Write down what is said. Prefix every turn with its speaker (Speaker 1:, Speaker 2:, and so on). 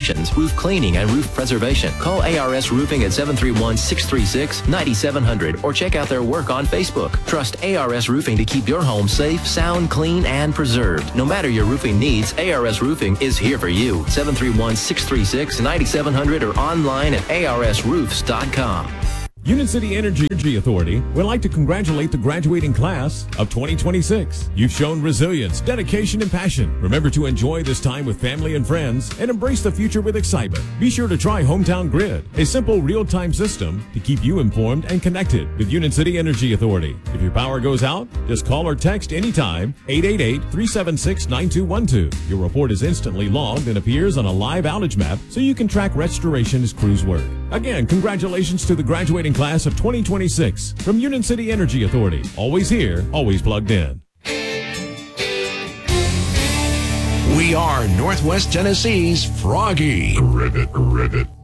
Speaker 1: inspections, roof cleaning, and roof preservation. Call ARS Roofing at 731-636-9700 or check out their work on Facebook. Trust ARS Roofing to keep your home safe, sound, clean, and preserved. No matter your roofing needs, ARS Roofing is here for you. 731-636-9700 or online at arsroofs.com.
Speaker 2: Union City Energy Authority would like to congratulate the graduating class of 2026. You've shown resilience, dedication, and passion. Remember to enjoy this time with family and friends and embrace the future with excitement. Be sure to try Hometown Grid, a simple real-time system to keep you informed and connected with Union City Energy Authority. If your power goes out, just call or text anytime 888-376-9212. Your report is instantly logged and appears on a live outage map so you can track restoration as crews work. Again, congratulations to the graduating class of 2026 from Union City Energy Authority. Always here, always plugged in.
Speaker 3: We are Northwest Tennessee's Froggy.
Speaker 4: Ribbit.